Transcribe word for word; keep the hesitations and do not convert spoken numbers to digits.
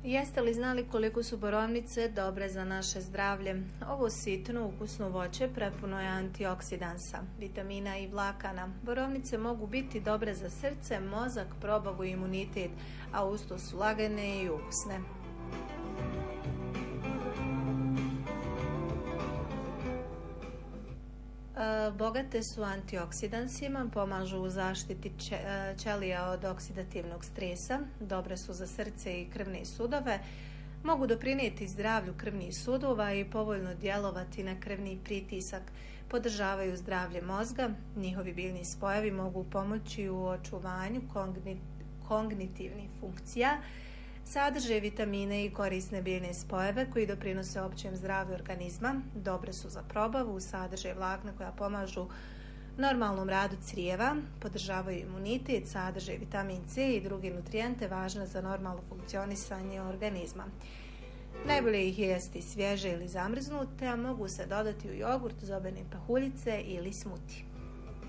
Jeste li znali koliko su borovnice dobre za naše zdravlje? Ovo sitno, ukusno voće prepuno je antioksidansa, vitamina i vlakana. Borovnice mogu biti dobre za srce, mozak, probavu i imunitet, a uz to su lagane i ukusne. Bogate su antioksidansima, pomažu u zaštiti ćelija od oksidativnog stresa, dobre su za srce i krvne sudove, mogu doprinijeti zdravlju krvnih sudova i povoljno djelovati na krvni pritisak, podržavaju zdravlje mozga, njihovi biljni spojevi mogu pomoći u očuvanju kognitivnih funkcija, sadrže vitamine i korisne biljne spojeve koji doprinose općem zdravlju organizma, dobre su za probavu, sadrže vlakna koja pomažu normalnom radu crijeva, podržavaju imunitet, sadrže vitamin C i druge nutrijente važne za normalno funkcionisanje organizma. Najbolje ih je jesti svježe ili zamrznute, a mogu se dodati u jogurt, zobene pahuljice ili smuti.